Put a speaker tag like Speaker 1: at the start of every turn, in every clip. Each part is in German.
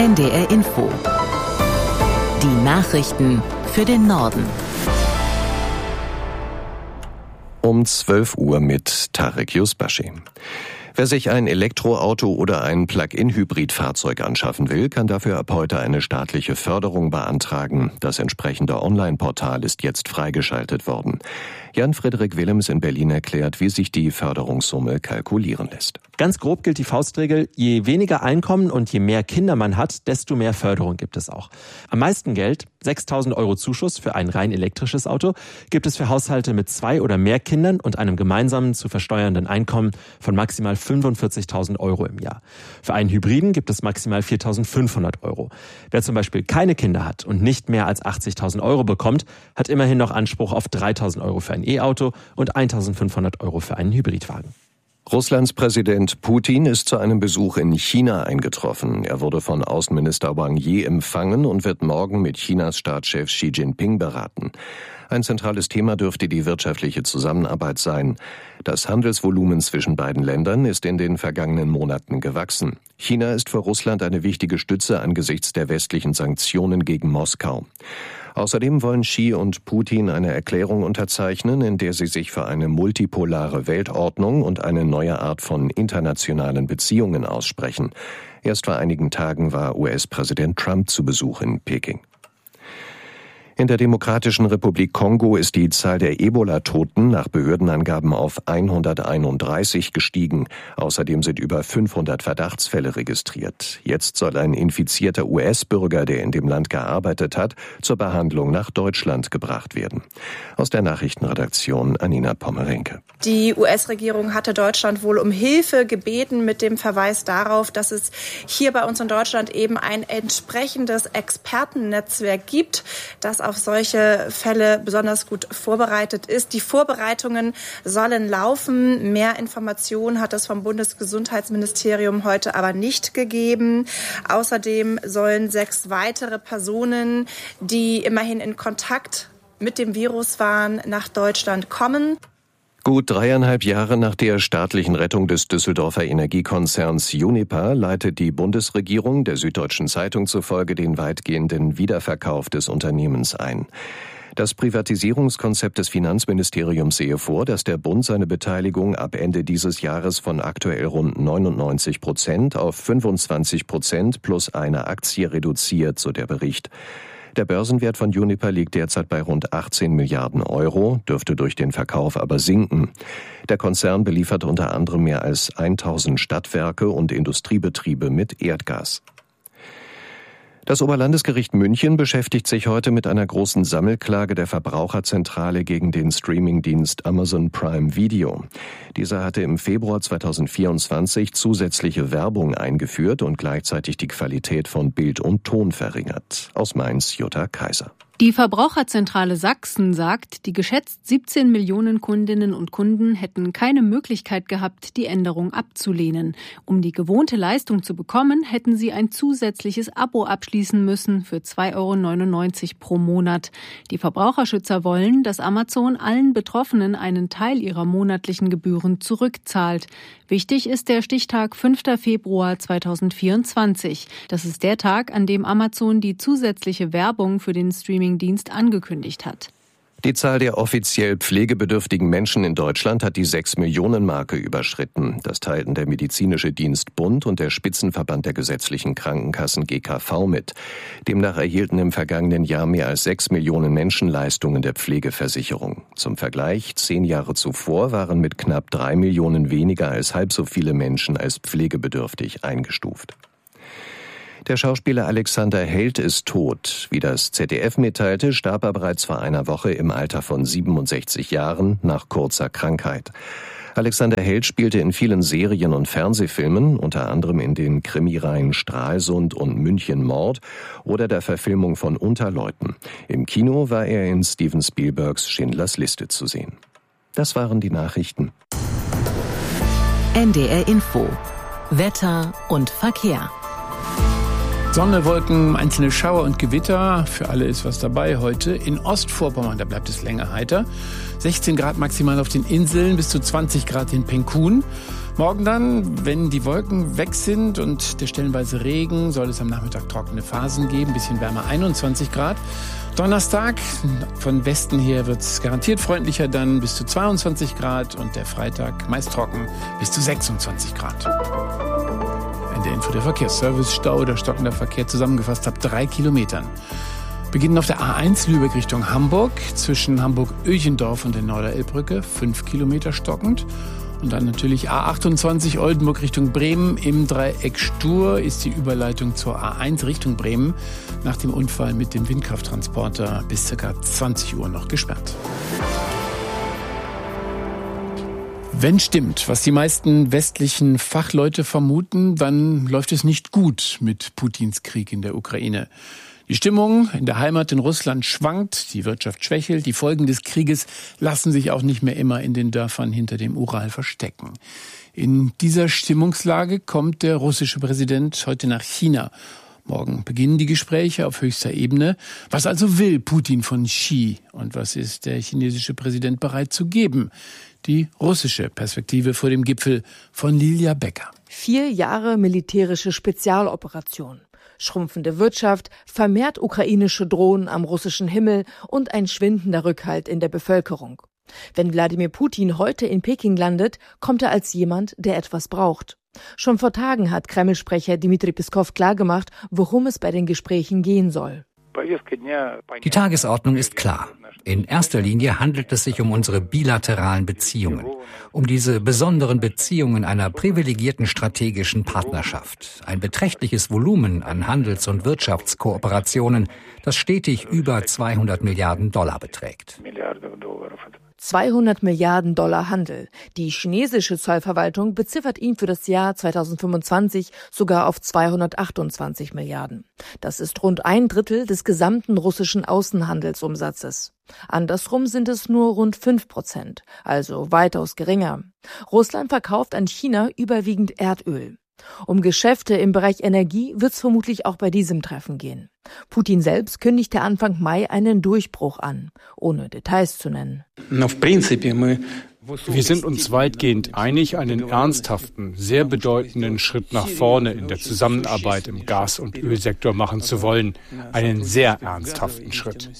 Speaker 1: NDR Info. Die Nachrichten für den Norden.
Speaker 2: Um 12 Uhr mit Tarek Yusbashi. Wer sich ein Elektroauto oder ein Plug-in-Hybrid-Fahrzeug anschaffen will, kann dafür ab heute eine staatliche Förderung beantragen. Das entsprechende Online-Portal ist jetzt freigeschaltet worden. Jan-Frederik Willems in Berlin erklärt, wie sich die Förderungssumme kalkulieren lässt.
Speaker 3: Ganz grob gilt die Faustregel, je weniger Einkommen und je mehr Kinder man hat, desto mehr Förderung gibt es auch. Am meisten Geld, 6.000 € Zuschuss für ein rein elektrisches Auto, gibt es für Haushalte mit 2 oder mehr Kindern und einem gemeinsamen zu versteuernden Einkommen von maximal 45.000 € im Jahr. Für einen Hybriden gibt es maximal 4.500 €. Wer zum Beispiel keine Kinder hat und nicht mehr als 80.000 € bekommt, hat immerhin noch Anspruch auf 3.000 € für ein E-Auto und 1.500 € für einen Hybridwagen.
Speaker 2: Russlands Präsident Putin ist zu einem Besuch in China eingetroffen. Er wurde von Außenminister Wang Yi empfangen und wird morgen mit Chinas Staatschef Xi Jinping beraten. Ein zentrales Thema dürfte die wirtschaftliche Zusammenarbeit sein. Das Handelsvolumen zwischen beiden Ländern ist in den vergangenen Monaten gewachsen. China ist für Russland eine wichtige Stütze angesichts der westlichen Sanktionen gegen Moskau. Außerdem wollen Xi und Putin eine Erklärung unterzeichnen, in der sie sich für eine multipolare Weltordnung und eine neue Art von internationalen Beziehungen aussprechen. Erst vor einigen Tagen war US-Präsident Trump zu Besuch in Peking. In der Demokratischen Republik Kongo ist die Zahl der Ebola-Toten nach Behördenangaben auf 131 gestiegen. Außerdem sind über 500 Verdachtsfälle registriert. Jetzt soll ein infizierter US-Bürger, der in dem Land gearbeitet hat, zur Behandlung nach Deutschland gebracht werden. Aus der Nachrichtenredaktion Anina Pommerenke.
Speaker 4: Die US-Regierung hatte Deutschland wohl um Hilfe gebeten mit dem Verweis darauf, dass es hier bei uns in Deutschland eben ein entsprechendes Expertennetzwerk gibt, das auf solche Fälle besonders gut vorbereitet ist. Die Vorbereitungen sollen laufen. Mehr Informationen hat es vom Bundesgesundheitsministerium heute aber nicht gegeben. Außerdem sollen 6 weitere Personen, die immerhin in Kontakt mit dem Virus waren, nach Deutschland kommen.
Speaker 2: Gut 3,5 Jahre nach der staatlichen Rettung des Düsseldorfer Energiekonzerns Uniper leitet die Bundesregierung der Süddeutschen Zeitung zufolge den weitgehenden Wiederverkauf des Unternehmens ein. Das Privatisierungskonzept des Finanzministeriums sehe vor, dass der Bund seine Beteiligung ab Ende dieses Jahres von aktuell rund 99% auf 25% plus eine Aktie reduziert, so der Bericht. Der Börsenwert von Uniper liegt derzeit bei rund 18 Milliarden €, dürfte durch den Verkauf aber sinken. Der Konzern beliefert unter anderem mehr als 1.000 Stadtwerke und Industriebetriebe mit Erdgas. Das Oberlandesgericht München beschäftigt sich heute mit einer großen Sammelklage der Verbraucherzentrale gegen den Streamingdienst Amazon Prime Video. Dieser hatte im Februar 2024 zusätzliche Werbung eingeführt und gleichzeitig die Qualität von Bild und Ton verringert. Aus Mainz Jutta Kaiser.
Speaker 5: Die Verbraucherzentrale Sachsen sagt, die geschätzt 17 Millionen Kundinnen und Kunden hätten keine Möglichkeit gehabt, die Änderung abzulehnen. Um die gewohnte Leistung zu bekommen, hätten sie ein zusätzliches Abo abschließen müssen für 2,99 € pro Monat. Die Verbraucherschützer wollen, dass Amazon allen Betroffenen einen Teil ihrer monatlichen Gebühren zurückzahlt. Wichtig ist der Stichtag 5. Februar 2024. Das ist der Tag, an dem Amazon die zusätzliche Werbung für den Streamingdienst angekündigt hat.
Speaker 2: Die Zahl der offiziell pflegebedürftigen Menschen in Deutschland hat die 6-Millionen-Marke überschritten. Das teilten der Medizinische Dienst Bund und der Spitzenverband der gesetzlichen Krankenkassen GKV mit. Demnach erhielten im vergangenen Jahr mehr als 6 Millionen Menschen Leistungen der Pflegeversicherung. Zum Vergleich, 10 Jahre zuvor waren mit knapp 3 Millionen weniger als halb so viele Menschen als pflegebedürftig eingestuft. Der Schauspieler Alexander Held ist tot. Wie das ZDF mitteilte, starb er bereits vor einer Woche im Alter von 67 Jahren nach kurzer Krankheit. Alexander Held spielte in vielen Serien und Fernsehfilmen, unter anderem in den Krimireihen Stralsund und München Mord oder der Verfilmung von Unterleuten. Im Kino war er in Steven Spielbergs Schindlers Liste zu sehen. Das waren die Nachrichten.
Speaker 1: NDR Info. Wetter und Verkehr.
Speaker 6: Sonne, Wolken, einzelne Schauer und Gewitter. Für alle ist was dabei heute. In Ostvorpommern, da bleibt es länger heiter. 16 Grad maximal auf den Inseln, bis zu 20 Grad in Penkun. Morgen dann, wenn die Wolken weg sind und der stellenweise Regen, soll es am Nachmittag trockene Phasen geben, bisschen wärmer, 21 Grad. Donnerstag, von Westen her wird es garantiert freundlicher, dann bis zu 22 Grad und der Freitag meist trocken bis zu 26 Grad. In der Info der Verkehrsservice, Stau oder stockender Verkehr zusammengefasst ab 3 Kilometern. Beginnen auf der A1 Lübeck Richtung Hamburg, zwischen Hamburg-Öchendorf und der Norderelbbrücke, 5 Kilometer stockend. Und dann natürlich A28 Oldenburg Richtung Bremen. Im Dreieck Stur ist die Überleitung zur A1 Richtung Bremen nach dem Unfall mit dem Windkrafttransporter bis ca. 20 Uhr noch gesperrt. Wenn stimmt, was die meisten westlichen Fachleute vermuten, dann läuft es nicht gut mit Putins Krieg in der Ukraine. Die Stimmung in der Heimat in Russland schwankt, die Wirtschaft schwächelt, die Folgen des Krieges lassen sich auch nicht mehr immer in den Dörfern hinter dem Ural verstecken. In dieser Stimmungslage kommt der russische Präsident heute nach China. Morgen beginnen die Gespräche auf höchster Ebene. Was also will Putin von Xi und was ist der chinesische Präsident bereit zu geben? Die russische Perspektive vor dem Gipfel von Lilia Becker.
Speaker 7: 4 Jahre militärische Spezialoperation. Schrumpfende Wirtschaft, vermehrt ukrainische Drohnen am russischen Himmel und ein schwindender Rückhalt in der Bevölkerung. Wenn Wladimir Putin heute in Peking landet, kommt er als jemand, der etwas braucht. Schon vor Tagen hat Kreml-Sprecher Dmitri Peskov klargemacht, worum es bei den Gesprächen gehen soll.
Speaker 8: Die Tagesordnung ist klar. In erster Linie handelt es sich um unsere bilateralen Beziehungen, um diese besonderen Beziehungen einer privilegierten strategischen Partnerschaft. Ein beträchtliches Volumen an Handels- und Wirtschaftskooperationen, das stetig über 200 Milliarden Dollar beträgt.
Speaker 7: 200 Milliarden Dollar Handel. Die chinesische Zollverwaltung beziffert ihn für das Jahr 2025 sogar auf 228 Milliarden. Das ist rund 1/3 des gesamten russischen Außenhandelsumsatzes. Andersrum sind es nur rund 5%, also weitaus geringer. Russland verkauft an China überwiegend Erdöl. Um Geschäfte im Bereich Energie wird es vermutlich auch bei diesem Treffen gehen. Putin selbst kündigte Anfang Mai einen Durchbruch an, ohne Details zu nennen.
Speaker 9: Wir sind uns weitgehend einig, einen ernsthaften, sehr bedeutenden Schritt nach vorne in der Zusammenarbeit im Gas- und Ölsektor machen zu wollen. Einen sehr ernsthaften Schritt.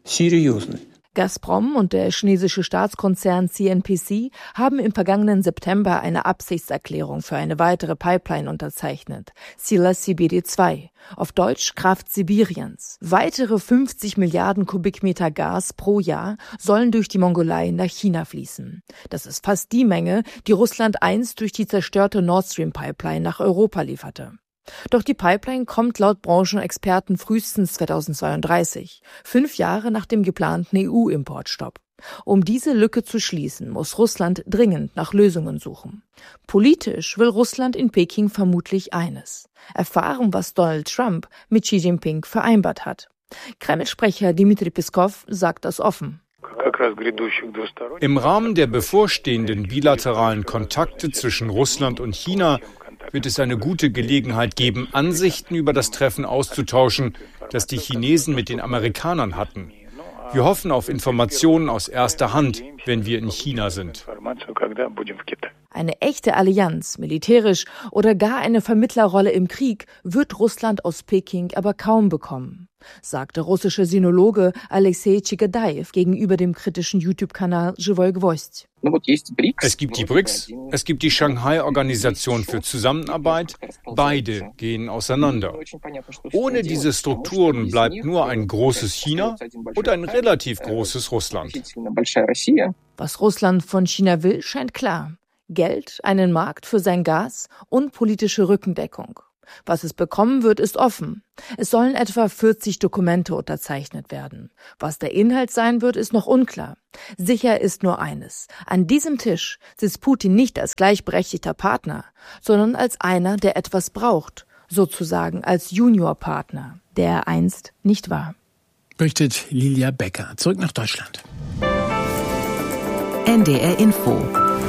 Speaker 7: Gazprom und der chinesische Staatskonzern CNPC haben im vergangenen September eine Absichtserklärung für eine weitere Pipeline unterzeichnet, Sila Sibiri 2, auf Deutsch Kraft Sibiriens. Weitere 50 Milliarden Kubikmeter Gas pro Jahr sollen durch die Mongolei nach China fließen. Das ist fast die Menge, die Russland einst durch die zerstörte Nord Stream Pipeline nach Europa lieferte. Doch die Pipeline kommt laut Branchenexperten frühestens 2032, 5 Jahre nach dem geplanten EU-Importstopp. Um diese Lücke zu schließen, muss Russland dringend nach Lösungen suchen. Politisch will Russland in Peking vermutlich eines: erfahren, was Donald Trump mit Xi Jinping vereinbart hat. Kreml-Sprecher Dmitri Peskov sagt das offen.
Speaker 9: Im Rahmen der bevorstehenden bilateralen Kontakte zwischen Russland und China wird es eine gute Gelegenheit geben, Ansichten über das Treffen auszutauschen, das die Chinesen mit den Amerikanern hatten. Wir hoffen auf Informationen aus erster Hand, wenn wir in China sind.
Speaker 7: Eine echte Allianz, militärisch oder gar eine Vermittlerrolle im Krieg, wird Russland aus Peking aber kaum bekommen, sagte russische Sinologe Alexei Chigadaev gegenüber dem kritischen YouTube-Kanal Живой Гвоздь.
Speaker 9: Es gibt die BRICS, es gibt die Shanghai-Organisation für Zusammenarbeit. Beide gehen auseinander. Ohne diese Strukturen bleibt nur ein großes China und ein relativ großes Russland.
Speaker 7: Was Russland von China will, scheint klar. Geld, einen Markt für sein Gas und politische Rückendeckung. Was es bekommen wird, ist offen. Es sollen etwa 40 Dokumente unterzeichnet werden. Was der Inhalt sein wird, ist noch unklar. Sicher ist nur eines: An diesem Tisch sitzt Putin nicht als gleichberechtigter Partner, sondern als einer, der etwas braucht, sozusagen als Juniorpartner, der er einst nicht war.
Speaker 6: Berichtet Lilia Becker. Zurück nach Deutschland.
Speaker 1: NDR Info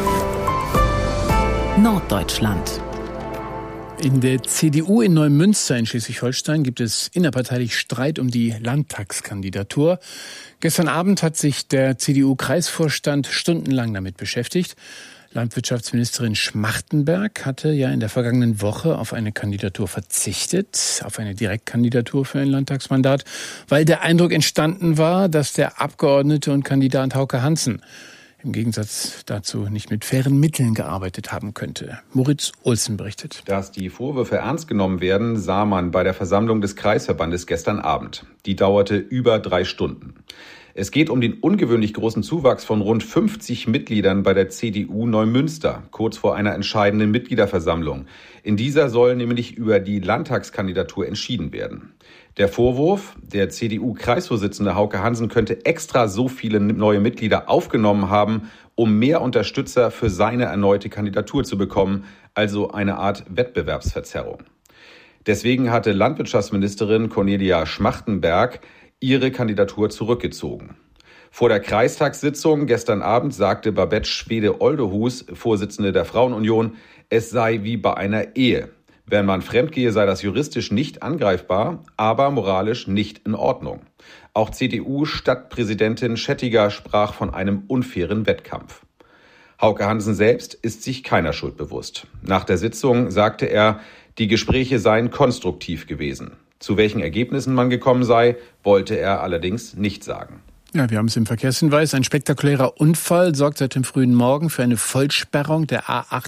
Speaker 1: Norddeutschland.
Speaker 6: In der CDU in Neumünster in Schleswig-Holstein gibt es innerparteilich Streit um die Landtagskandidatur. Gestern Abend hat sich der CDU-Kreisvorstand stundenlang damit beschäftigt. Landwirtschaftsministerin Schmachtenberg hatte ja in der vergangenen Woche auf eine Kandidatur verzichtet, auf eine Direktkandidatur für ein Landtagsmandat, weil der Eindruck entstanden war, dass der Abgeordnete und Kandidat Hauke Hansen im Gegensatz dazu nicht mit fairen Mitteln gearbeitet haben könnte. Moritz Olsen berichtet.
Speaker 10: Dass die Vorwürfe ernst genommen werden, sah man bei der Versammlung des Kreisverbandes gestern Abend. Die dauerte über 3 Stunden. Es geht um den ungewöhnlich großen Zuwachs von rund 50 Mitgliedern bei der CDU Neumünster, kurz vor einer entscheidenden Mitgliederversammlung. In dieser soll nämlich über die Landtagskandidatur entschieden werden. Der Vorwurf, der CDU-Kreisvorsitzende Hauke Hansen könnte extra so viele neue Mitglieder aufgenommen haben, um mehr Unterstützer für seine erneute Kandidatur zu bekommen, also eine Art Wettbewerbsverzerrung. Deswegen hatte Landwirtschaftsministerin Cornelia Schmachtenberg ihre Kandidatur zurückgezogen. Vor der Kreistagssitzung gestern Abend sagte Babette Schwede-Oldehus, Vorsitzende der Frauenunion, es sei wie bei einer Ehe. Wenn man fremdgehe, sei das juristisch nicht angreifbar, aber moralisch nicht in Ordnung. Auch CDU-Stadtpräsidentin Schettiger sprach von einem unfairen Wettkampf. Hauke Hansen selbst ist sich keiner Schuld bewusst. Nach der Sitzung sagte er, die Gespräche seien konstruktiv gewesen. Zu welchen Ergebnissen man gekommen sei, wollte er allerdings nicht sagen.
Speaker 6: Ja, wir haben es im Verkehrshinweis. Ein spektakulärer Unfall sorgt seit dem frühen Morgen für eine Vollsperrung der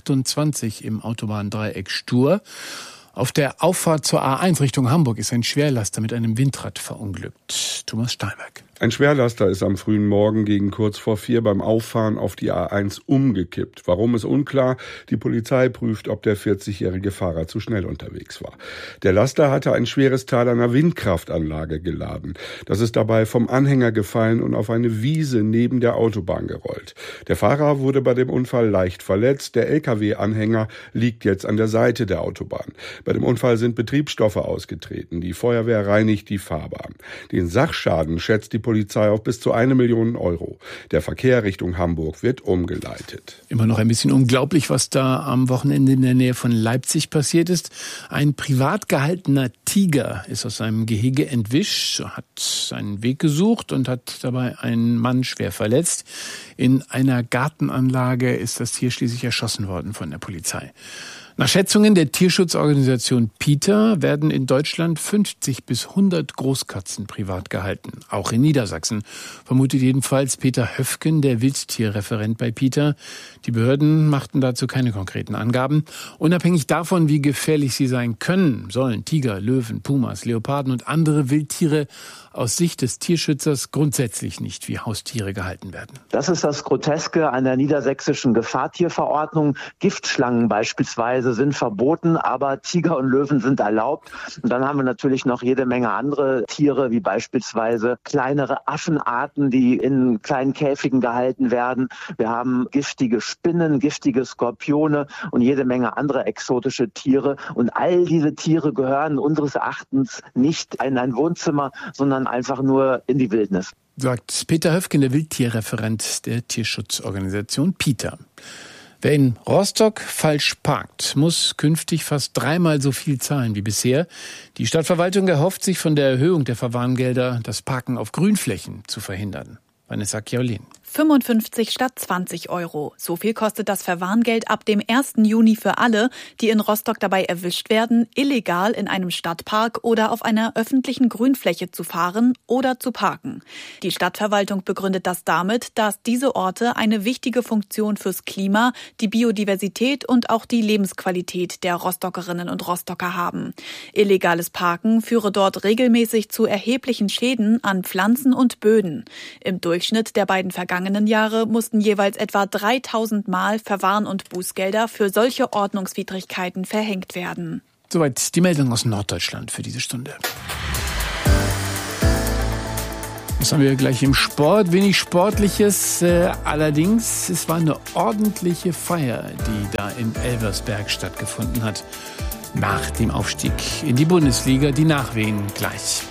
Speaker 6: A28 im Autobahndreieck Stur. Auf der Auffahrt zur A1 Richtung Hamburg ist ein Schwerlaster mit einem Windrad verunglückt. Thomas Steinberg.
Speaker 11: Ein Schwerlaster ist am frühen Morgen gegen kurz vor 4 beim Auffahren auf die A1 umgekippt. Warum ist unklar. Die Polizei prüft, ob der 40-jährige Fahrer zu schnell unterwegs war. Der Laster hatte ein schweres Teil einer Windkraftanlage geladen. Das ist dabei vom Anhänger gefallen und auf eine Wiese neben der Autobahn gerollt. Der Fahrer wurde bei dem Unfall leicht verletzt. Der LKW-Anhänger liegt jetzt an der Seite der Autobahn. Bei dem Unfall sind Betriebsstoffe ausgetreten. Die Feuerwehr reinigt die Fahrbahn. Den Sachschaden schätzt die Polizei auf bis zu 1 Million Euro. Der Verkehr Richtung Hamburg wird umgeleitet.
Speaker 6: Immer noch ein bisschen unglaublich, was da am Wochenende in der Nähe von Leipzig passiert ist. Ein privat gehaltener Tiger ist aus seinem Gehege entwischt, hat seinen Weg gesucht und hat dabei einen Mann schwer verletzt. In einer Gartenanlage ist das Tier schließlich erschossen worden von der Polizei. Nach Schätzungen der Tierschutzorganisation PETA werden in Deutschland 50 bis 100 Großkatzen privat gehalten. Auch in Niedersachsen, vermutet jedenfalls Peter Höfgen, der Wildtierreferent bei PETA. Die Behörden machten dazu keine konkreten Angaben. Unabhängig davon, wie gefährlich sie sein können, sollen Tiger, Löwen, Pumas, Leoparden und andere Wildtiere aus Sicht des Tierschützers grundsätzlich nicht wie Haustiere gehalten werden.
Speaker 12: Das ist das Groteske an der niedersächsischen Gefahrtierverordnung. Giftschlangen beispielsweise sind verboten, aber Tiger und Löwen sind erlaubt. Und dann haben wir natürlich noch jede Menge andere Tiere, wie beispielsweise kleinere Affenarten, die in kleinen Käfigen gehalten werden. Wir haben giftige Spinnen, giftige Skorpione und jede Menge andere exotische Tiere. Und all diese Tiere gehören unseres Erachtens nicht in ein Wohnzimmer, sondern einfach nur in die Wildnis.
Speaker 6: Sagt Peter Höfgen, der Wildtierreferent der Tierschutzorganisation PETA. Wer in Rostock falsch parkt, muss künftig fast 3-mal so viel zahlen wie bisher. Die Stadtverwaltung erhofft sich von der Erhöhung der Verwarngelder, das Parken auf Grünflächen zu verhindern. Vanessa Chiaulin.
Speaker 13: 55 statt 20 Euro. So viel kostet das Verwarngeld ab dem 1. Juni für alle, die in Rostock dabei erwischt werden, illegal in einem Stadtpark oder auf einer öffentlichen Grünfläche zu fahren oder zu parken. Die Stadtverwaltung begründet das damit, dass diese Orte eine wichtige Funktion fürs Klima, die Biodiversität und auch die Lebensqualität der Rostockerinnen und Rostocker haben. Illegales Parken führe dort regelmäßig zu erheblichen Schäden an Pflanzen und Böden. Im Durchschnitt der beiden vergangenen Jahre mussten jeweils etwa 3000 Mal Verwarn- und Bußgelder für solche Ordnungswidrigkeiten verhängt werden.
Speaker 6: Soweit die Meldung aus Norddeutschland für diese Stunde. Das haben wir gleich im Sport. Wenig Sportliches, allerdings, es war eine ordentliche Feier, die da in Elversberg stattgefunden hat. Nach dem Aufstieg in die Bundesliga, die Nachwehen gleich.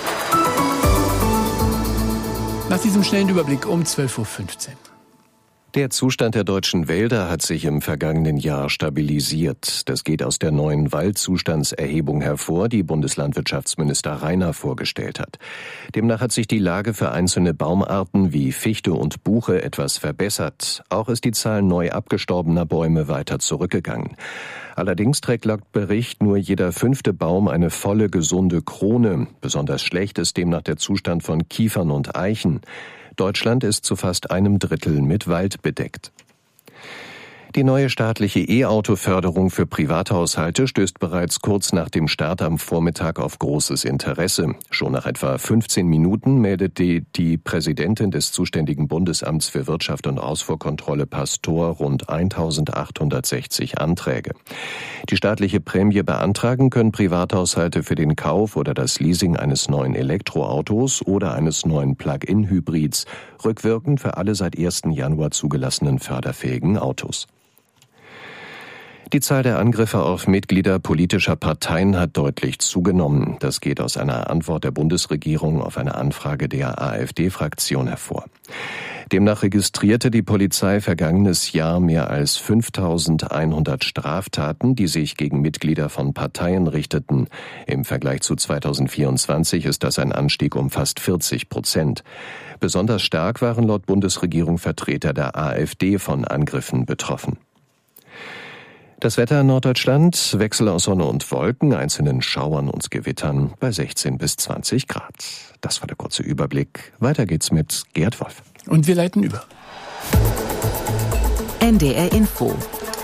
Speaker 6: Nach diesem schnellen Überblick um 12.15 Uhr.
Speaker 2: Der Zustand der deutschen Wälder hat sich im vergangenen Jahr stabilisiert. Das geht aus der neuen Waldzustandserhebung hervor, die Bundeslandwirtschaftsminister Rainer vorgestellt hat. Demnach hat sich die Lage für einzelne Baumarten wie Fichte und Buche etwas verbessert. Auch ist die Zahl neu abgestorbener Bäume weiter zurückgegangen. Allerdings trägt laut Bericht nur jeder 5. Baum eine volle, gesunde Krone. Besonders schlecht ist demnach der Zustand von Kiefern und Eichen. Deutschland ist zu fast 1/3 mit Wald bedeckt. Die neue staatliche E-Auto-Förderung für Privathaushalte stößt bereits kurz nach dem Start am Vormittag auf großes Interesse. Schon nach etwa 15 Minuten meldete die Präsidentin des zuständigen Bundesamts für Wirtschaft und Ausfuhrkontrolle Pastor rund 1860 Anträge. Die staatliche Prämie beantragen können Privathaushalte für den Kauf oder das Leasing eines neuen Elektroautos oder eines neuen Plug-in-Hybrids, rückwirkend für alle seit 1. Januar zugelassenen förderfähigen Autos. Die Zahl der Angriffe auf Mitglieder politischer Parteien hat deutlich zugenommen. Das geht aus einer Antwort der Bundesregierung auf eine Anfrage der AfD-Fraktion hervor. Demnach registrierte die Polizei vergangenes Jahr mehr als 5.100 Straftaten, die sich gegen Mitglieder von Parteien richteten. Im Vergleich zu 2024 ist das ein Anstieg um fast 40%. Besonders stark waren laut Bundesregierung Vertreter der AfD von Angriffen betroffen. Das Wetter in Norddeutschland, Wechsel aus Sonne und Wolken, einzelnen Schauern und Gewittern bei 16 bis 20 Grad. Das war der kurze Überblick. Weiter geht's mit Gerd Wolf.
Speaker 6: Und wir leiten über.
Speaker 1: NDR Info.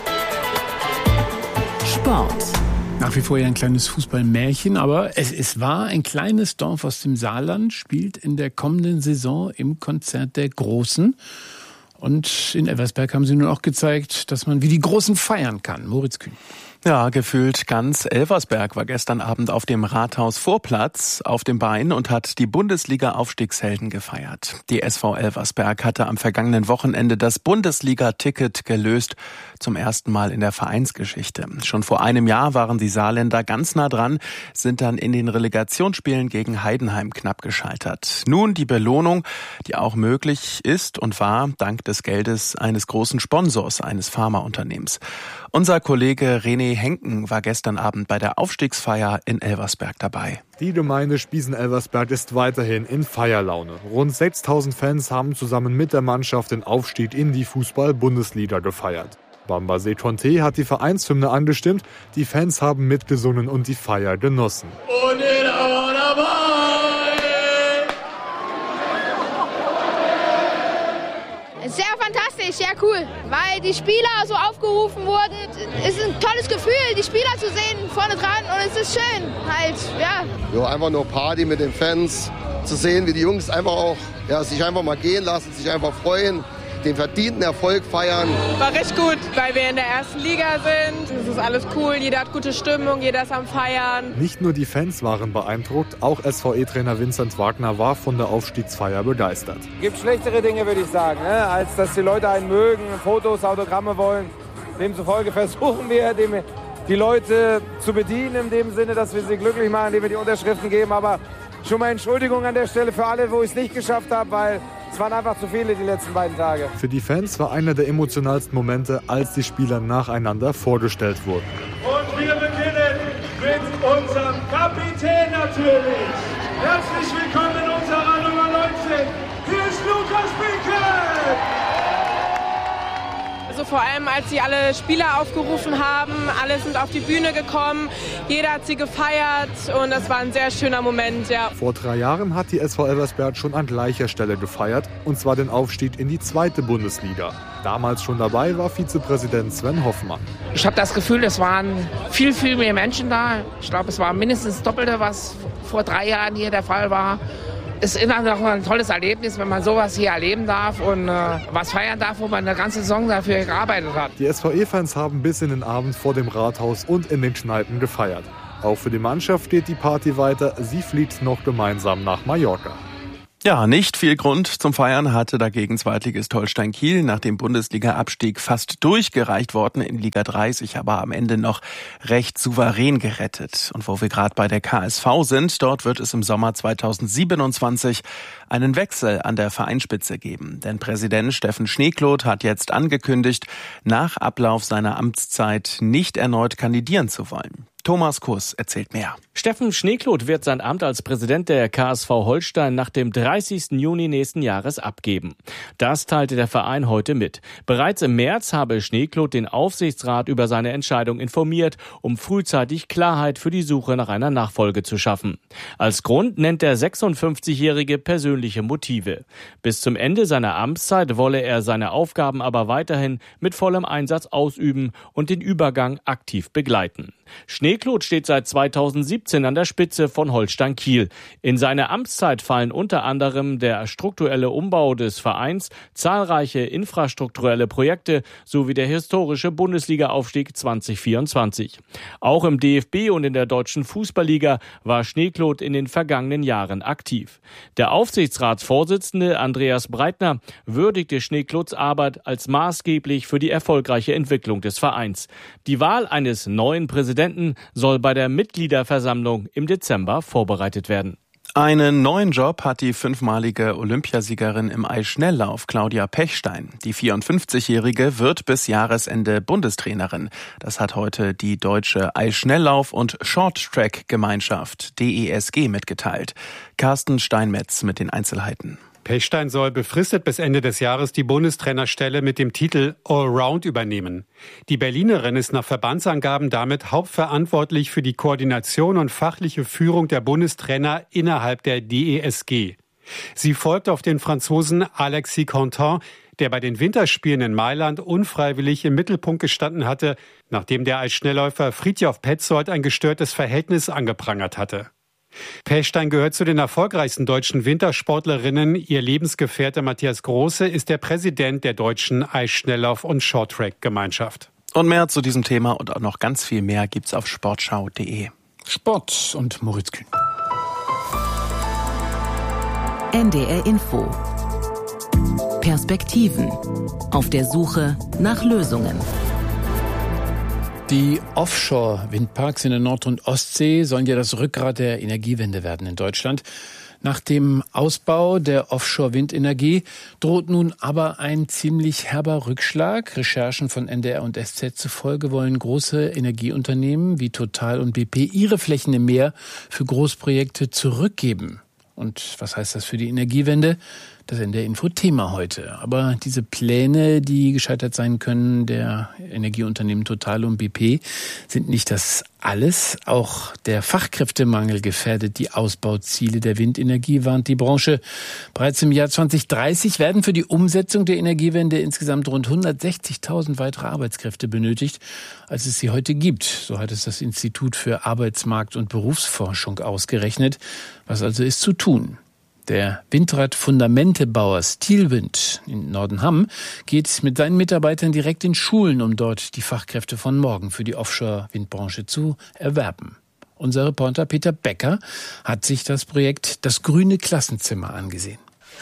Speaker 1: Sport.
Speaker 6: Nach wie vor ja ein kleines Fußballmärchen, aber es war ein kleines Dorf aus dem Saarland, spielt in der kommenden Saison im Konzert der Großen. Und in Elversberg haben sie nun auch gezeigt, dass man wie die Großen feiern kann. Moritz Kühn.
Speaker 3: Ja, gefühlt ganz Elversberg war gestern Abend auf dem Rathausvorplatz auf dem Bein und hat die Bundesliga-Aufstiegshelden gefeiert. Die SV Elversberg hatte am vergangenen Wochenende das Bundesliga-Ticket gelöst, zum ersten Mal in der Vereinsgeschichte. Schon vor einem Jahr waren die Saarländer ganz nah dran, sind dann in den Relegationsspielen gegen Heidenheim knapp gescheitert. Nun die Belohnung, die auch möglich ist und war, dank des Geldes eines großen Sponsors, eines Pharmaunternehmens. Unser Kollege René Henken war gestern Abend bei der Aufstiegsfeier in Elversberg dabei.
Speaker 14: Die Gemeinde Spiesen-Elversberg ist weiterhin in Feierlaune. Rund 6.000 Fans haben zusammen mit der Mannschaft den Aufstieg in die Fußball-Bundesliga gefeiert. Bambasé Conté hat die Vereinshymne angestimmt, die Fans haben mitgesungen und die Feier genossen. Und
Speaker 15: sehr fantastisch, sehr cool, weil die Spieler so aufgerufen wurden. Es ist ein tolles Gefühl, die Spieler zu sehen vorne dran und es ist schön, halt, ja.
Speaker 16: Ja, einfach nur Party mit den Fans, zu sehen, wie die Jungs einfach auch, ja, sich einfach mal gehen lassen, sich einfach freuen, den verdienten Erfolg feiern.
Speaker 17: War recht gut, weil wir in der ersten Liga sind. Es ist alles cool, jeder hat gute Stimmung, jeder ist am Feiern.
Speaker 14: Nicht nur die Fans waren beeindruckt, auch SVE-Trainer Vincent Wagner war von der Aufstiegsfeier begeistert.
Speaker 18: Es gibt schlechtere Dinge, würde ich sagen, als dass die Leute einen mögen, Fotos, Autogramme wollen. Demzufolge versuchen wir, die Leute zu bedienen, in dem Sinne, dass wir sie glücklich machen, indem wir die Unterschriften geben. Aber schon mal Entschuldigung an der Stelle für alle, wo ich es nicht geschafft habe, weil es waren einfach zu viele die letzten beiden Tage.
Speaker 14: Für die Fans war einer der emotionalsten Momente, als die Spieler nacheinander vorgestellt wurden.
Speaker 19: Und wir beginnen mit unserem Kapitän natürlich. Herzlich willkommen in unserer Nummer 19. Hier ist Lukas Bieke.
Speaker 17: Also vor allem, als sie alle Spieler aufgerufen haben, alle sind auf die Bühne gekommen, jeder hat sie gefeiert und das war ein sehr schöner Moment, ja.
Speaker 14: Vor 3 Jahren hat die SV Elversberg schon an gleicher Stelle gefeiert, und zwar den Aufstieg in die 2. Bundesliga. Damals schon dabei war Vizepräsident Sven Hoffmann.
Speaker 20: Ich habe das Gefühl, es waren viel, viel mehr Menschen da. Ich glaube, es war mindestens das Doppelte, was vor 3 Jahren hier der Fall war. Es ist immer noch ein tolles Erlebnis, wenn man sowas hier erleben darf und was feiern darf, wo man eine ganze Saison dafür gearbeitet hat.
Speaker 14: Die SVE-Fans haben bis in den Abend vor dem Rathaus und in den Kneipen gefeiert. Auch für die Mannschaft geht die Party weiter. Sie fliegt noch gemeinsam nach Mallorca.
Speaker 3: Ja, nicht viel Grund zum Feiern hatte dagegen Zweitligist Holstein Kiel nach dem Bundesliga-Abstieg fast durchgereicht worden in Liga 3, sich aber am Ende noch recht souverän gerettet. Und wo wir gerade bei der KSV sind, dort wird es im Sommer 2027 einen Wechsel an der Vereinsspitze geben. Denn Präsident Steffen Schneekloth hat jetzt angekündigt, nach Ablauf seiner Amtszeit nicht erneut kandidieren zu wollen. Thomas Kuss erzählt mehr.
Speaker 21: Steffen Schneekloth wird sein Amt als Präsident der KSV Holstein nach dem 30. Juni nächsten Jahres abgeben. Das teilte der Verein heute mit. Bereits im März habe Schneekloth den Aufsichtsrat über seine Entscheidung informiert, um frühzeitig Klarheit für die Suche nach einer Nachfolge zu schaffen. Als Grund nennt der 56-Jährige persönliche Motive. Bis zum Ende seiner Amtszeit wolle er seine Aufgaben aber weiterhin mit vollem Einsatz ausüben und den Übergang aktiv begleiten. Schneekloth steht seit 2017 an der Spitze von Holstein Kiel. In seine Amtszeit fallen unter anderem der strukturelle Umbau des Vereins, zahlreiche infrastrukturelle Projekte sowie der historische Bundesliga-Aufstieg 2024. Auch im DFB und in der Deutschen Fußballliga war Schneekloth in den vergangenen Jahren aktiv. Der Aufsichtsratsvorsitzende Andreas Breitner würdigte Schneekloths Arbeit als maßgeblich für die erfolgreiche Entwicklung des Vereins. Die Wahl eines neuen Präsidenten soll bei der Mitgliederversammlung im Dezember vorbereitet werden.
Speaker 3: Einen neuen Job hat die 5-malige Olympiasiegerin im Eisschnelllauf Claudia Pechstein. Die 54-Jährige wird bis Jahresende Bundestrainerin. Das hat heute die Deutsche Eisschnelllauf- und Shorttrack-Gemeinschaft DESG mitgeteilt. Carsten Steinmetz mit den Einzelheiten.
Speaker 22: Pechstein soll befristet bis Ende des Jahres die Bundestrainerstelle mit dem Titel Allround übernehmen. Die Berlinerin ist nach Verbandsangaben damit hauptverantwortlich für die Koordination und fachliche Führung der Bundestrainer innerhalb der DESG. Sie folgt auf den Franzosen Alexis Contant, der bei den Winterspielen in Mailand unfreiwillig im Mittelpunkt gestanden hatte, nachdem der Eisschnellläufer Fridtjof Petzold ein gestörtes Verhältnis angeprangert hatte. Pechstein gehört zu den erfolgreichsten deutschen Wintersportlerinnen. Ihr Lebensgefährte Matthias Große ist der Präsident der Deutschen Eisschnelllauf- und Shorttrack-Gemeinschaft.
Speaker 3: Und mehr zu diesem Thema und auch noch ganz viel mehr gibt's auf sportschau.de.
Speaker 6: Sport und Moritz Kühn.
Speaker 1: NDR Info. Perspektiven. Auf der Suche nach Lösungen.
Speaker 6: Die Offshore-Windparks in der Nord- und Ostsee sollen ja das Rückgrat der Energiewende werden in Deutschland. Nach dem Ausbau der Offshore-Windenergie droht nun aber ein ziemlich herber Rückschlag. Recherchen von NDR und SZ zufolge wollen große Energieunternehmen wie Total und BP ihre Flächen im Meer für Großprojekte zurückgeben. Und was heißt das für die Energiewende? Das NDR-Info-Thema heute. Aber diese Pläne, die gescheitert sein können, der Energieunternehmen Total und BP, sind nicht das alles. Auch der Fachkräftemangel gefährdet die Ausbauziele der Windenergie, warnt die Branche. Bereits im Jahr 2030 werden für die Umsetzung der Energiewende insgesamt rund 160.000 weitere Arbeitskräfte benötigt, als es sie heute gibt. So hat es das Institut für Arbeitsmarkt- und Berufsforschung ausgerechnet. Was also ist zu tun? Der Windrad-Fundamentebauer Steelwind in Nordenham geht mit seinen Mitarbeitern direkt in Schulen, um dort die Fachkräfte von morgen für die Offshore-Windbranche zu erwerben. Unser Reporter Peter Becker hat sich das Projekt Das grüne Klassenzimmer angesehen.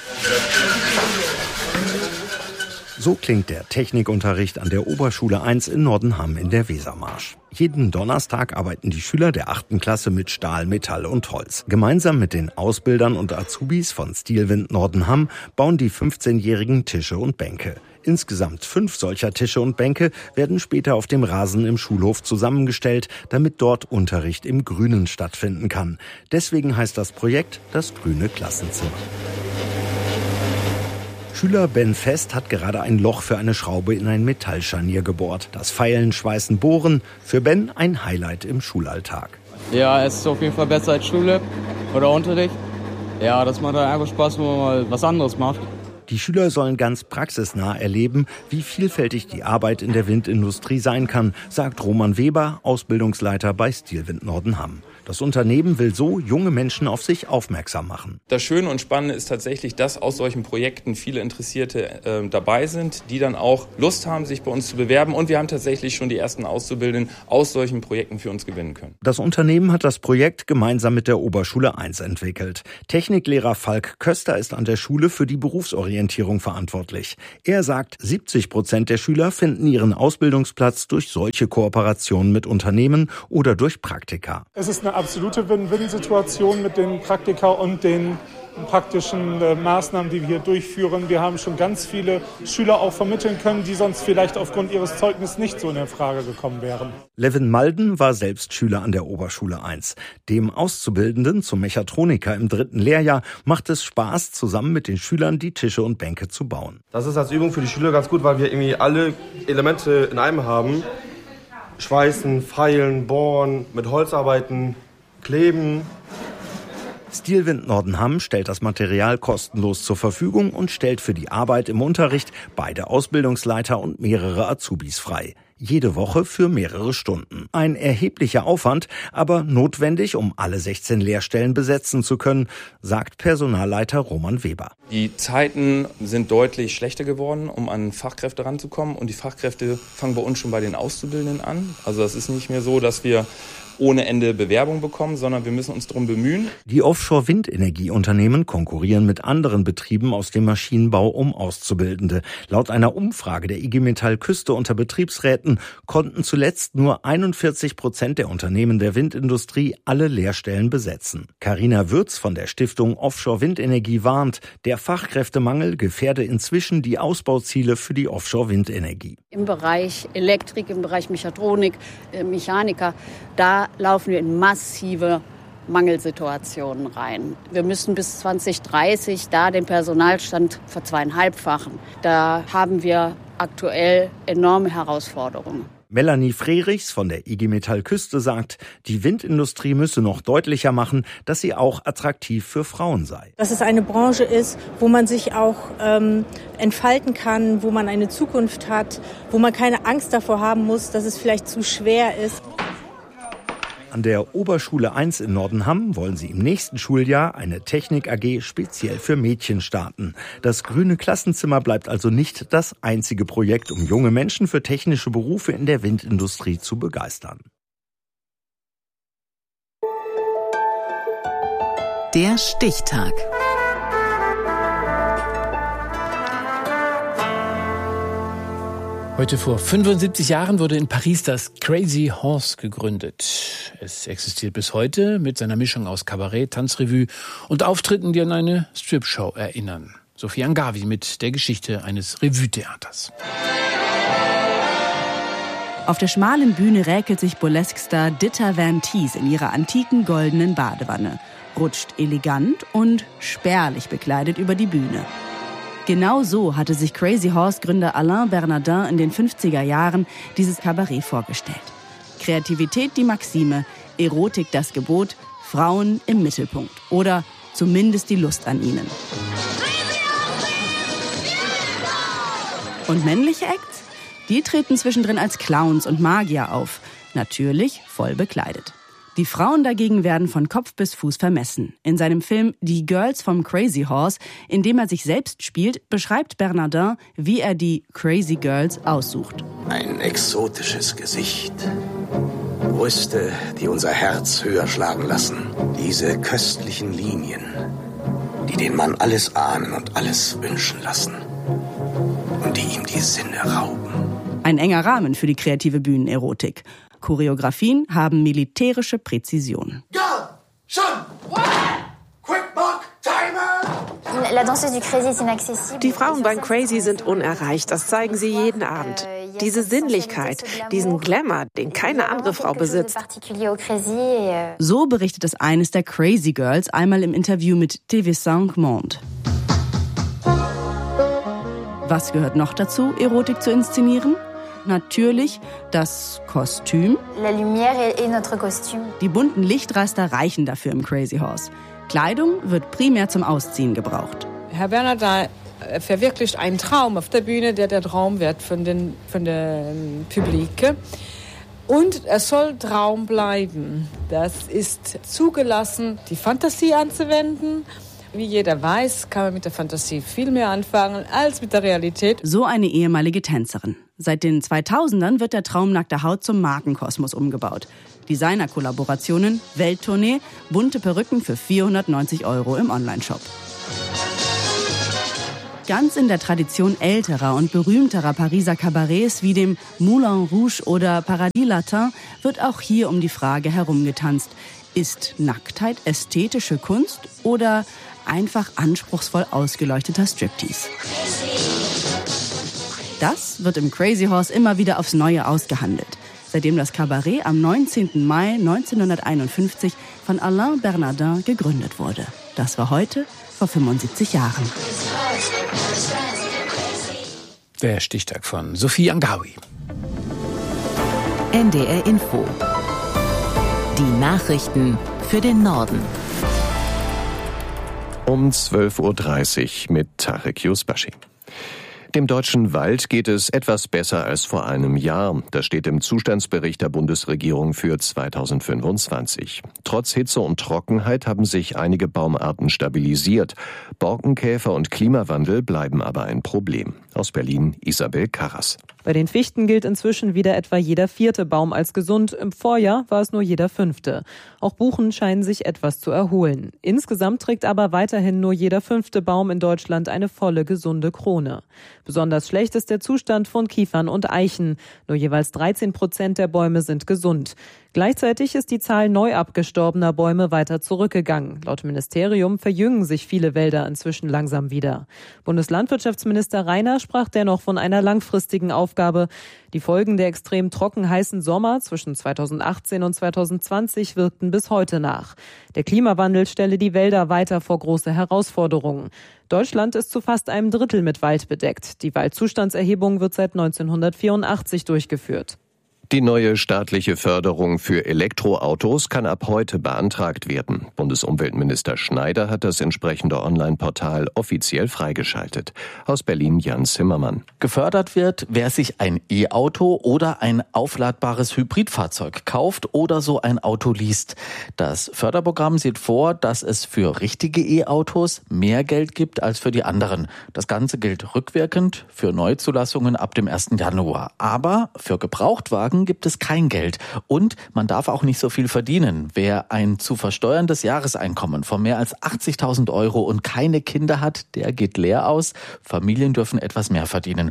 Speaker 23: So klingt der Technikunterricht an der Oberschule 1 in Nordenham in der Wesermarsch. Jeden Donnerstag arbeiten die Schüler der 8. Klasse mit Stahl, Metall und Holz. Gemeinsam mit den Ausbildern und Azubis von Steelwind Nordenham bauen die 15-jährigen Tische und Bänke. Insgesamt 5 solcher Tische und Bänke werden später auf dem Rasen im Schulhof zusammengestellt, damit dort Unterricht im Grünen stattfinden kann. Deswegen heißt das Projekt Das grüne Klassenzimmer. Schüler Ben Fest hat gerade ein Loch für eine Schraube in ein Metallscharnier gebohrt. Das Feilen, Schweißen, Bohren, für Ben ein Highlight im Schulalltag.
Speaker 24: Ja, es ist auf jeden Fall besser als Schule oder Unterricht. Ja, das macht halt einfach Spaß, wenn man mal was anderes macht.
Speaker 23: Die Schüler sollen ganz praxisnah erleben, wie vielfältig die Arbeit in der Windindustrie sein kann, sagt Roman Weber, Ausbildungsleiter bei Steelwind Nordenham. Das Unternehmen will so junge Menschen auf sich aufmerksam machen.
Speaker 25: Das Schöne und Spannende ist tatsächlich, dass aus solchen Projekten viele Interessierte dabei sind, die dann auch Lust haben, sich bei uns zu bewerben. Und wir haben tatsächlich schon die ersten Auszubildenden aus solchen Projekten für uns gewinnen können.
Speaker 23: Das Unternehmen hat das Projekt gemeinsam mit der Oberschule 1 entwickelt. Techniklehrer Falk Köster ist an der Schule für die Berufsorientierung verantwortlich. Er sagt, 70% der Schüler finden ihren Ausbildungsplatz durch solche Kooperationen mit Unternehmen oder durch Praktika.
Speaker 26: Es ist eine absolute Win-Win-Situation mit den Praktika und den
Speaker 4: praktischen Maßnahmen, die wir hier durchführen. Wir haben schon ganz viele Schüler auch vermitteln können, die sonst vielleicht aufgrund ihres Zeugnisses nicht so in Frage gekommen wären.
Speaker 23: Levin Malden war selbst Schüler an der Oberschule 1. Dem Auszubildenden zum Mechatroniker im 3. Lehrjahr macht es Spaß, zusammen mit den Schülern die Tische und Bänke zu bauen.
Speaker 5: Das ist als Übung für die Schüler ganz gut, weil wir irgendwie alle Elemente in einem haben. Schweißen, feilen, bohren, mit Holz arbeiten, kleben.
Speaker 23: Stilwind Nordenham stellt das Material kostenlos zur Verfügung und stellt für die Arbeit im Unterricht beide Ausbildungsleiter und mehrere Azubis frei. Jede Woche für mehrere Stunden. Ein erheblicher Aufwand, aber notwendig, um alle 16 Lehrstellen besetzen zu können, sagt Personalleiter Roman Weber.
Speaker 25: Die Zeiten sind deutlich schlechter geworden, um an Fachkräfte ranzukommen. Und die Fachkräfte fangen bei uns schon bei den Auszubildenden an. Also es ist nicht mehr so, dass wir ohne Ende Bewerbung bekommen, sondern wir müssen uns darum bemühen.
Speaker 23: Die Offshore-Windenergieunternehmen konkurrieren mit anderen Betrieben aus dem Maschinenbau um Auszubildende. Laut einer Umfrage der IG Metall Küste unter Betriebsräten konnten zuletzt nur 41% der Unternehmen der Windindustrie alle Lehrstellen besetzen. Carina Würz von der Stiftung Offshore-Windenergie warnt, der Fachkräftemangel gefährde inzwischen die Ausbauziele für die Offshore-Windenergie.
Speaker 7: Im Bereich Elektrik, im Bereich Mechatronik, Mechaniker, da laufen wir in massive Mangelsituationen rein. Wir müssen bis 2030 da den Personalstand verzweieinhalbfachen. Da haben wir aktuell enorme Herausforderungen.
Speaker 23: Melanie Frerichs von der IG Metall Küste sagt, die Windindustrie müsse noch deutlicher machen, dass sie auch attraktiv für Frauen sei.
Speaker 8: Dass es eine Branche ist, wo man sich auch entfalten kann, wo man eine Zukunft hat, wo man keine Angst davor haben muss, dass es vielleicht zu schwer ist.
Speaker 23: An der Oberschule 1 in Nordenham wollen sie im nächsten Schuljahr eine Technik-AG speziell für Mädchen starten. Das grüne Klassenzimmer bleibt also nicht das einzige Projekt, um junge Menschen für technische Berufe in der Windindustrie zu begeistern.
Speaker 1: Der Stichtag.
Speaker 6: Heute vor 75 Jahren wurde in Paris das Crazy Horse gegründet. Es existiert bis heute mit seiner Mischung aus Kabarett, Tanzrevue und Auftritten, die an eine Stripshow erinnern. Sophie Angavi mit der Geschichte eines Revue-Theaters.
Speaker 9: Auf der schmalen Bühne räkelt sich Burlesque-Star Ditta Van Thies in ihrer antiken goldenen Badewanne, rutscht elegant und spärlich bekleidet über die Bühne. Genau so hatte sich Crazy Horse-Gründer Alain Bernardin in den 50er Jahren dieses Kabarett vorgestellt. Kreativität die Maxime, Erotik das Gebot, Frauen im Mittelpunkt oder zumindest die Lust an ihnen. Und männliche Acts? Die treten zwischendrin als Clowns und Magier auf, natürlich voll bekleidet. Die Frauen dagegen werden von Kopf bis Fuß vermessen. In seinem Film Die Girls vom Crazy Horse, in dem er sich selbst spielt, beschreibt Bernardin, wie er die Crazy Girls aussucht.
Speaker 26: Ein exotisches Gesicht. Brüste, die unser Herz höher schlagen lassen. Diese köstlichen Linien, die den Mann alles ahnen und alles wünschen lassen. Und die ihm die Sinne rauben.
Speaker 9: Ein enger Rahmen für die kreative Bühnenerotik. Choreografien haben militärische Präzision.
Speaker 27: Die Frauen beim Crazy sind unerreicht, das zeigen sie jeden Abend. Diese Sinnlichkeit, diesen Glamour, den keine andere Frau besitzt.
Speaker 9: So berichtet es eines der Crazy Girls einmal im Interview mit TV5 Monde. Was gehört noch dazu, Erotik zu inszenieren? Natürlich das Kostüm. Die bunten Lichtraster reichen dafür im Crazy Horse. Kleidung wird primär zum Ausziehen gebraucht.
Speaker 28: Herr Bernardin verwirklicht einen Traum auf der Bühne, der Traum wird von den Publik. Und es soll Traum bleiben. Das ist zugelassen, die Fantasie anzuwenden. Wie jeder weiß, kann man mit der Fantasie viel mehr anfangen als mit der Realität.
Speaker 9: So eine ehemalige Tänzerin. Seit den 2000ern wird der Traum nackter Haut zum Markenkosmos umgebaut. Designer-Kollaborationen, Welttournee, bunte Perücken für 490 € im Onlineshop. Ganz in der Tradition älterer und berühmterer Pariser Kabarets wie dem Moulin Rouge oder Paradis Latin wird auch hier um die Frage herumgetanzt. Ist Nacktheit ästhetische Kunst oder einfach anspruchsvoll ausgeleuchteter Striptease. Das wird im Crazy Horse immer wieder aufs Neue ausgehandelt, seitdem das Kabarett am 19. Mai 1951 von Alain Bernardin gegründet wurde. Das war heute vor 75 Jahren.
Speaker 6: Der Stichtag von Sophie Angawi.
Speaker 1: NDR Info. Die Nachrichten für den Norden.
Speaker 2: Um 12.30 Uhr mit Tarek Yusbashi. Dem deutschen Wald geht es etwas besser als vor einem Jahr. Das steht im Zustandsbericht der Bundesregierung für 2025. Trotz Hitze und Trockenheit haben sich einige Baumarten stabilisiert. Borkenkäfer und Klimawandel bleiben aber ein Problem. Aus Berlin Isabel Karras.
Speaker 10: Bei den Fichten gilt inzwischen wieder etwa jeder 4. Baum als gesund. Im Vorjahr war es nur jeder 5. Auch Buchen scheinen sich etwas zu erholen. Insgesamt trägt aber weiterhin nur jeder 5. Baum in Deutschland eine volle, gesunde Krone. Besonders schlecht ist der Zustand von Kiefern und Eichen. Nur jeweils 13% der Bäume sind gesund. Gleichzeitig ist die Zahl neu abgestorbener Bäume weiter zurückgegangen. Laut Ministerium verjüngen sich viele Wälder inzwischen langsam wieder. Bundeslandwirtschaftsminister Reiner sprach dennoch von einer langfristigen Aufgabe. Die Folgen der extrem trocken heißen Sommer zwischen 2018 und 2020 wirkten bis heute nach. Der Klimawandel stelle die Wälder weiter vor große Herausforderungen. Deutschland ist zu fast einem Drittel mit Wald bedeckt. Die Waldzustandserhebung wird seit 1984 durchgeführt.
Speaker 2: Die neue staatliche Förderung für Elektroautos kann ab heute beantragt werden. Bundesumweltminister Schneider hat das entsprechende Online-Portal offiziell freigeschaltet. Aus Berlin Jan Zimmermann.
Speaker 11: Gefördert wird, wer sich ein E-Auto oder ein aufladbares Hybridfahrzeug kauft oder so ein Auto liest. Das Förderprogramm sieht vor, dass es für richtige E-Autos mehr Geld gibt als für die anderen. Das Ganze gilt rückwirkend für Neuzulassungen ab dem 1. Januar. Aber für Gebrauchtwagen gibt es kein Geld. Und man darf auch nicht so viel verdienen. Wer ein zu versteuerndes Jahreseinkommen von mehr als 80.000 Euro und keine Kinder hat, der geht leer aus. Familien dürfen etwas mehr verdienen.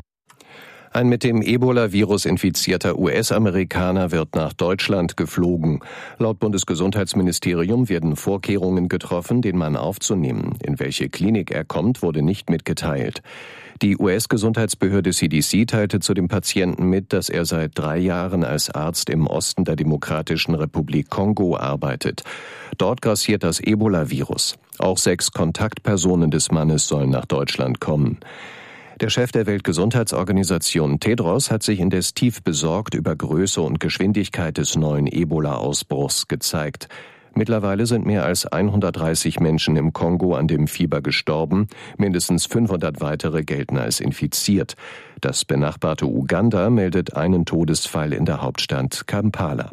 Speaker 2: Ein mit dem Ebola-Virus infizierter US-Amerikaner wird nach Deutschland geflogen. Laut Bundesgesundheitsministerium werden Vorkehrungen getroffen, den Mann aufzunehmen. In welche Klinik er kommt, wurde nicht mitgeteilt. Die US-Gesundheitsbehörde CDC teilte zu dem Patienten mit, dass er seit 3 Jahren als Arzt im Osten der Demokratischen Republik Kongo arbeitet. Dort grassiert das Ebola-Virus. Auch 6 Kontaktpersonen des Mannes sollen nach Deutschland kommen. Der Chef der Weltgesundheitsorganisation Tedros hat sich indes tief besorgt über Größe und Geschwindigkeit des neuen Ebola-Ausbruchs gezeigt. Mittlerweile sind mehr als 130 Menschen im Kongo an dem Fieber gestorben. Mindestens 500 weitere gelten als infiziert. Das benachbarte Uganda meldet einen Todesfall in der Hauptstadt Kampala.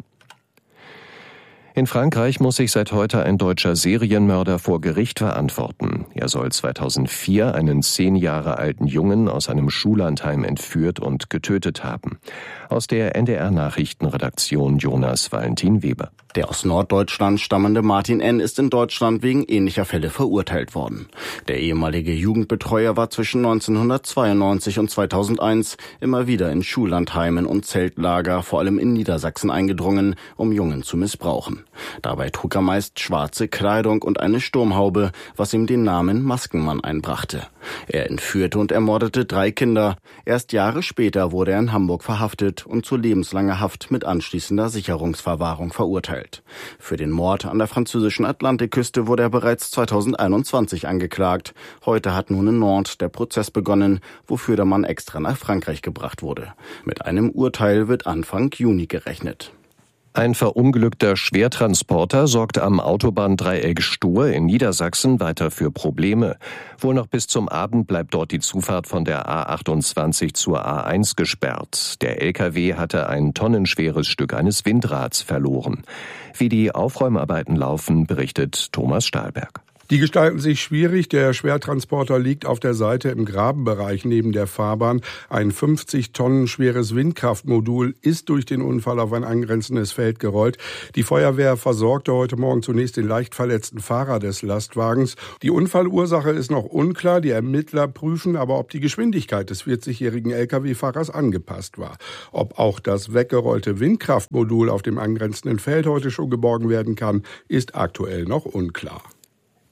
Speaker 2: In Frankreich muss sich seit heute ein deutscher Serienmörder vor Gericht verantworten. Er soll 2004 einen 10 Jahre alten Jungen aus einem Schullandheim entführt und getötet haben. Aus der NDR-Nachrichtenredaktion Jonas Valentin Weber.
Speaker 12: Der aus Norddeutschland stammende Martin N. ist in Deutschland wegen ähnlicher Fälle verurteilt worden. Der ehemalige Jugendbetreuer war zwischen 1992 und 2001 immer wieder in Schullandheimen und Zeltlager, vor allem in Niedersachsen, eingedrungen, um Jungen zu missbrauchen. Dabei trug er meist schwarze Kleidung und eine Sturmhaube, was ihm den Namen Maskenmann einbrachte. Er entführte und ermordete 3 Kinder. Erst Jahre später wurde er in Hamburg verhaftet und zu lebenslanger Haft mit anschließender Sicherungsverwahrung verurteilt. Für den Mord an der französischen Atlantikküste wurde er bereits 2021 angeklagt. Heute hat nun in Nantes der Prozess begonnen, wofür der Mann extra nach Frankreich gebracht wurde. Mit einem Urteil wird Anfang Juni gerechnet.
Speaker 2: Ein verunglückter Schwertransporter sorgt am Autobahndreieck Stur in Niedersachsen weiter für Probleme. Wohl noch bis zum Abend bleibt dort die Zufahrt von der A28 zur A1 gesperrt. Der LKW hatte ein tonnenschweres Stück eines Windrads verloren. Wie die Aufräumarbeiten laufen, berichtet Thomas Stahlberg.
Speaker 13: Die gestalten sich schwierig. Der Schwertransporter liegt auf der Seite im Grabenbereich neben der Fahrbahn. Ein 50 Tonnen schweres Windkraftmodul ist durch den Unfall auf ein angrenzendes Feld gerollt. Die Feuerwehr versorgte heute Morgen zunächst den leicht verletzten Fahrer des Lastwagens. Die Unfallursache ist noch unklar. Die Ermittler prüfen aber, ob die Geschwindigkeit des 40-jährigen Lkw-Fahrers angepasst war. Ob auch das weggerollte Windkraftmodul auf dem angrenzenden Feld heute schon geborgen werden kann, ist aktuell noch unklar.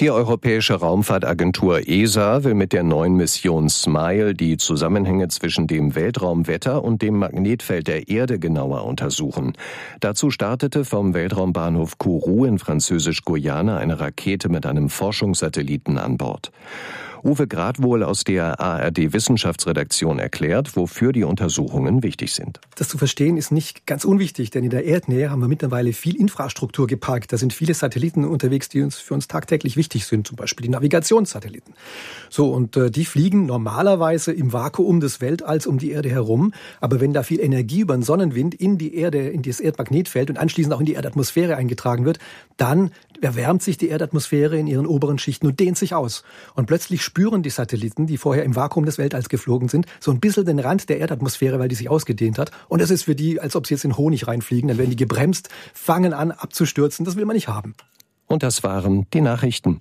Speaker 2: Die Europäische Raumfahrtagentur ESA will mit der neuen Mission SMILE die Zusammenhänge zwischen dem Weltraumwetter und dem Magnetfeld der Erde genauer untersuchen. Dazu startete vom Weltraumbahnhof Kourou in Französisch-Guyana eine Rakete mit einem Forschungssatelliten an Bord. Uwe Gradwohl aus der ARD-Wissenschaftsredaktion erklärt, wofür die Untersuchungen wichtig sind.
Speaker 14: Das zu verstehen ist nicht ganz unwichtig, denn in der Erdnähe haben wir mittlerweile viel Infrastruktur geparkt. Da sind viele Satelliten unterwegs, die für uns tagtäglich wichtig sind, zum Beispiel die Navigationssatelliten. So, und die fliegen normalerweise im Vakuum des Weltalls um die Erde herum. Aber wenn da viel Energie über den Sonnenwind in die Erde, in das Erdmagnetfeld und anschließend auch in die Erdatmosphäre eingetragen wird, dann erwärmt sich die Erdatmosphäre in ihren oberen Schichten und dehnt sich aus. Und plötzlich spüren die Satelliten, die vorher im Vakuum des Weltalls geflogen sind, so ein bisschen den Rand der Erdatmosphäre, weil die sich ausgedehnt hat. Und es ist für die, als ob sie jetzt in Honig reinfliegen. Dann werden die gebremst, fangen an abzustürzen. Das will man nicht haben.
Speaker 2: Und das waren die Nachrichten.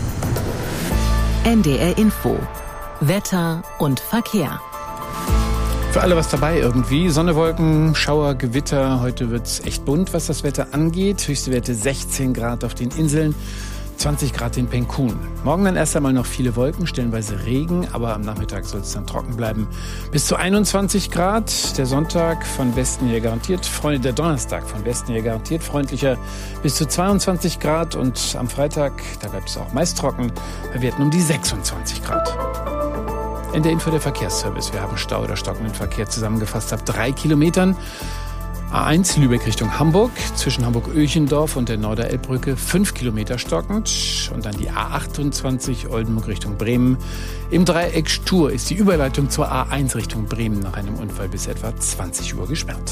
Speaker 1: NDR Info. Wetter und Verkehr.
Speaker 6: Für alle was dabei irgendwie. Sonne, Wolken, Schauer, Gewitter. Heute wird's echt bunt, was das Wetter angeht. Höchste Werte 16 Grad auf den Inseln, 20 Grad in Penkun. Morgen dann erst einmal noch viele Wolken, stellenweise Regen, aber am Nachmittag soll es dann trocken bleiben. Bis zu 21 Grad. Der Sonntag von Westen her garantiert, der Donnerstag von Westen her garantiert freundlicher. Bis zu 22 Grad und am Freitag, da bleibt es auch meist trocken, bei Werten um die 26 Grad. In der Info der Verkehrsservice. Wir haben Stau oder stockenden Verkehr zusammengefasst ab 3 Kilometern. A1 Lübeck Richtung Hamburg, zwischen Hamburg-Öchendorf und der Norderelbbrücke 5 Kilometer stockend. Und dann die A28 Oldenburg Richtung Bremen. Im Dreieck Stur ist die Überleitung zur A1 Richtung Bremen nach einem Unfall bis etwa 20 Uhr gesperrt.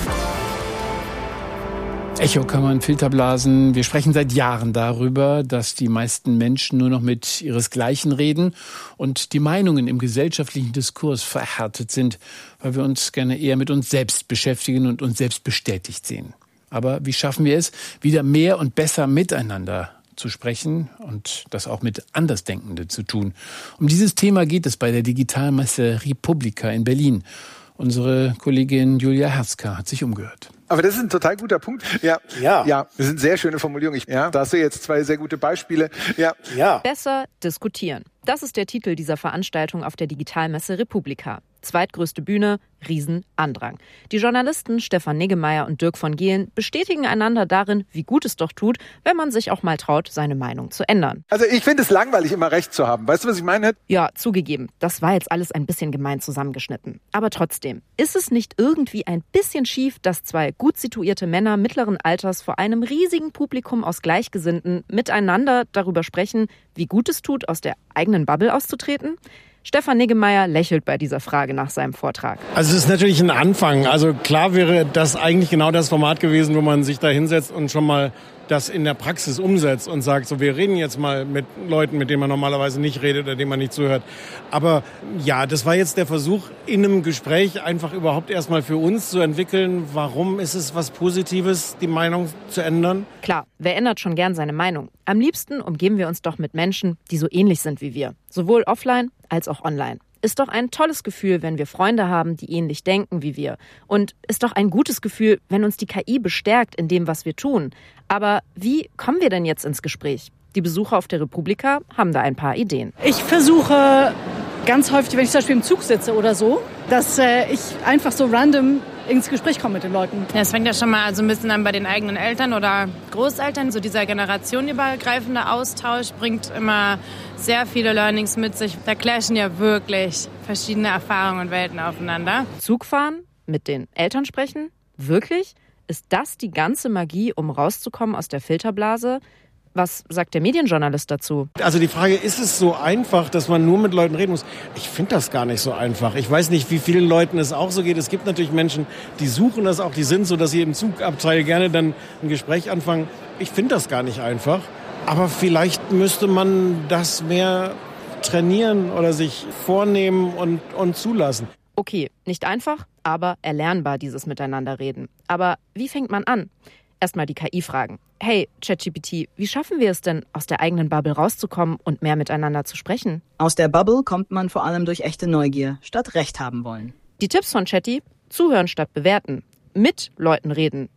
Speaker 6: Echokammern, Filterblasen. Wir sprechen seit Jahren darüber, dass die meisten Menschen nur noch mit ihresgleichen reden und die Meinungen im gesellschaftlichen Diskurs verhärtet sind, weil wir uns gerne eher mit uns selbst beschäftigen und uns selbst bestätigt sehen. Aber wie schaffen wir es, wieder mehr und besser miteinander zu sprechen und das auch mit Andersdenkenden zu tun? Um dieses Thema geht es bei der Digitalmesse Republika in Berlin. Unsere Kollegin Julia Herzka hat sich umgehört.
Speaker 15: Aber das ist ein total guter Punkt. Ja, das sind sehr schöne Formulierungen. Da hast du jetzt 2 sehr gute Beispiele. Ja.
Speaker 16: Besser diskutieren. Das ist der Titel dieser Veranstaltung auf der Digitalmesse Republika. Zweitgrößte Bühne, Riesenandrang. Die Journalisten Stefan Niggemeier und Dirk von Gehlen bestätigen einander darin, wie gut es doch tut, wenn man sich auch mal traut, seine Meinung zu ändern.
Speaker 15: Also ich finde es langweilig, immer recht zu haben. Weißt du, was ich meine?
Speaker 16: Ja, zugegeben. Das war jetzt alles ein bisschen gemein zusammengeschnitten. Aber trotzdem, ist es nicht irgendwie ein bisschen schief, dass 2 gut situierte Männer mittleren Alters vor einem riesigen Publikum aus Gleichgesinnten miteinander darüber sprechen, wie gut es tut, aus der eigenen Bubble auszutreten? Stefan Niggemeier lächelt bei dieser Frage nach seinem Vortrag.
Speaker 17: Also es ist natürlich ein Anfang. Also klar wäre das eigentlich genau das Format gewesen, wo man sich da hinsetzt und schon mal das in der Praxis umsetzt und sagt, so, wir reden jetzt mal mit Leuten, mit denen man normalerweise nicht redet oder denen man nicht zuhört. Aber ja, das war jetzt der Versuch, in einem Gespräch einfach überhaupt erstmal für uns zu entwickeln, warum ist es was Positives, die Meinung zu ändern?
Speaker 16: Klar, wer ändert schon gern seine Meinung? Am liebsten umgeben wir uns doch mit Menschen, die so ähnlich sind wie wir. Sowohl offline als auch online. Ist doch ein tolles Gefühl, wenn wir Freunde haben, die ähnlich denken wie wir. Und ist doch ein gutes Gefühl, wenn uns die KI bestärkt in dem, was wir tun. Aber wie kommen wir denn jetzt ins Gespräch? Die Besucher auf der Republika haben da ein paar Ideen.
Speaker 18: Ich versuche ganz häufig, wenn ich zum Beispiel im Zug sitze oder so, dass ich einfach so random ins Gespräch komme mit den Leuten.
Speaker 19: Ja, es fängt ja schon mal so ein bisschen an bei den eigenen Eltern oder Großeltern. So dieser generationenübergreifende Austausch bringt immer sehr viele Learnings mit sich. Da clashen ja wirklich verschiedene Erfahrungen und Welten aufeinander.
Speaker 16: Zugfahren, mit den Eltern sprechen? Wirklich? Ist das die ganze Magie, um rauszukommen aus der Filterblase? Was sagt der Medienjournalist dazu?
Speaker 17: Also die Frage, ist es so einfach, dass man nur mit Leuten reden muss? Ich finde das gar nicht so einfach. Ich weiß nicht, wie vielen Leuten es auch so geht. Es gibt natürlich Menschen, die suchen das auch, die sind so, dass sie im Zugabteil gerne dann ein Gespräch anfangen. Ich finde das gar nicht einfach. Aber vielleicht müsste man das mehr trainieren oder sich vornehmen und zulassen.
Speaker 16: Okay, nicht einfach, aber erlernbar, dieses Miteinanderreden. Aber wie fängt man an? Erstmal die KI fragen. Hey, ChatGPT, wie schaffen wir es denn, aus der eigenen Bubble rauszukommen und mehr miteinander zu sprechen?
Speaker 20: Aus der Bubble kommt man vor allem durch echte Neugier, statt Recht haben wollen.
Speaker 16: Die Tipps von Chatty: Zuhören statt bewerten. Mit Leuten reden,